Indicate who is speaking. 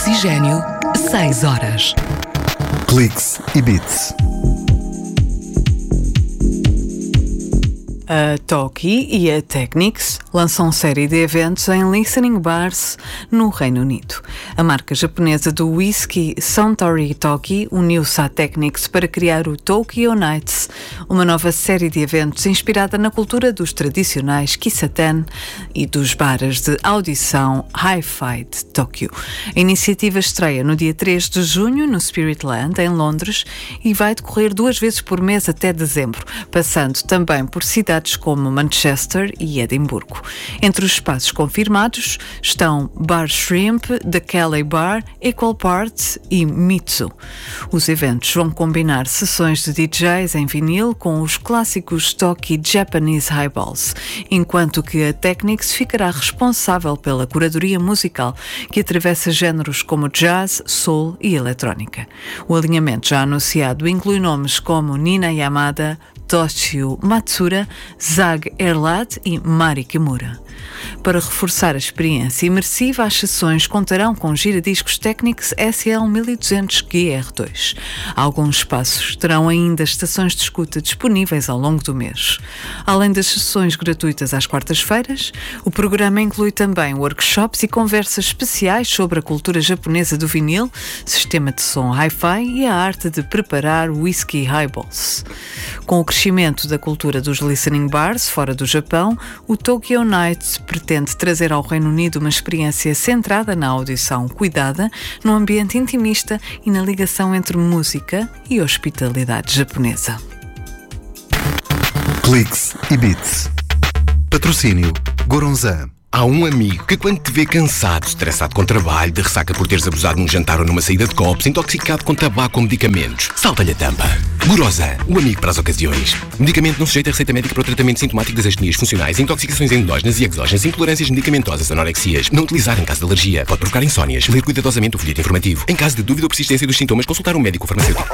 Speaker 1: Oxigênio, 6 horas.
Speaker 2: Cliques e Beats.
Speaker 3: A Toki e a Technics lançam série de eventos em listening bars no Reino Unido. A marca japonesa do whisky Suntory Toki uniu-se à Technics para criar o Tokyo Nights, uma nova série de eventos inspirada na cultura dos tradicionais Kisaten e dos bares de audição Hi-Fi de Tóquio. A iniciativa estreia no dia 3 de junho no Spiritland, em Londres, e vai decorrer 2 vezes por mês até dezembro, passando também por cidades como Manchester e Edimburgo. Entre os espaços confirmados estão Bar Shrimp, The Kelly Bar, Equal Parts e Mitsu. Os eventos vão combinar sessões de DJs em vinil com os clássicos Toki Japanese Highballs, enquanto que a Technics ficará responsável pela curadoria musical, que atravessa géneros como jazz, soul e eletrónica. O alinhamento já anunciado inclui nomes como Nina Yamada, Toshio Matsura, Zag Erlat e Mari Kimura. Para reforçar a experiência imersiva, as sessões contarão com giradiscos Technics SL1200 GR2. Alguns espaços terão ainda estações de escuta disponíveis ao longo do mês. Além das sessões gratuitas às quartas-feiras, o programa inclui também workshops e conversas especiais sobre a cultura japonesa do vinil, sistema de som hi-fi e a arte de preparar whisky highballs. Com o crescimento da cultura dos listening bars fora do Japão, o Tokyo Nights pretende trazer ao Reino Unido uma experiência centrada na audição cuidada, num ambiente intimista e na ligação entre música e hospitalidade japonesa.
Speaker 2: Cliques e Beats. Patrocínio Goronzan.
Speaker 4: Há um amigo que, quando te vê cansado, estressado com trabalho, de ressaca por teres abusado num jantar ou numa saída de copos, intoxicado com tabaco ou medicamentos, salta-lhe a tampa. Gorosan, o amigo para as ocasiões. Medicamento não sujeito a receita médica para o tratamento sintomático das astenias funcionais, intoxicações endógenas e exógenas, intolerâncias medicamentosas, anorexias. Não utilizar em caso de alergia. Pode provocar insónias. Ler cuidadosamente o folheto informativo. Em caso de dúvida ou persistência dos sintomas, consultar um médico ou farmacêutico.